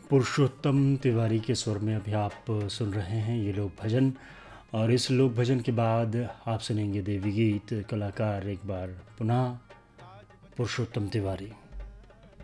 पुरुषोत्तम तिवारी के स्वर में अभी आप सुन रहे हैं ये लोक भजन। और इस लोक भजन के बाद आप सुनेंगे देवी गीत। कलाकार एक बार पुनः पुरुषोत्तम तिवारी।